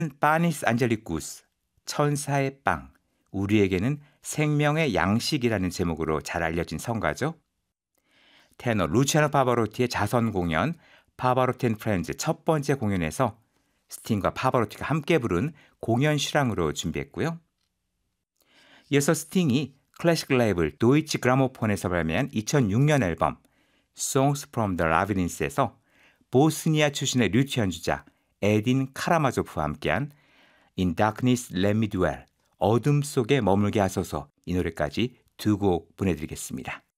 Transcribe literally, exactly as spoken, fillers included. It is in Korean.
파니스 안젤리쿠스, 천사의 빵, 우리에게는 생명의 양식이라는 제목으로 잘 알려진 성가죠. 테너 루치아노 파바로티의 자선 공연 파바로티 앤 프렌즈 첫 번째 공연에서 스팅과 파바로티가 함께 부른 공연 실황으로 준비했고요. 이어서 스팅이 클래식 레이블 도이치 그라모폰에서 발매한 이천육 년 앨범 Songs from the Labyrinth에서 보스니아 출신의 류트 연주자 에딘 카라마조프와 함께한 In Darkness Let Me Dwell, 어둠 속에 머물게 하소서, 이 노래까지 두 곡 보내드리겠습니다.